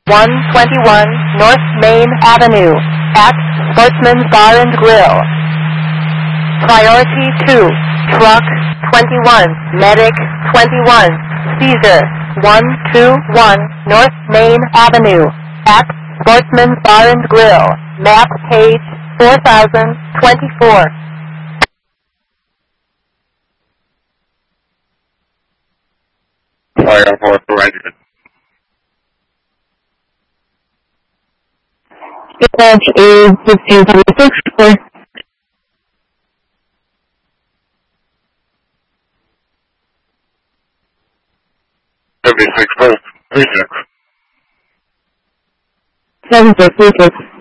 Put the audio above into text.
121 North Main Avenue at Sportsman's Bar and Grill. Priority 2, Truck 21, Medic 21, Caesar 121 North Main Avenue at Sportsman's Bar and Grill. Map page 4024. Fire for Regiment. Dispatch is 1676 for 76 First, 36. 7636.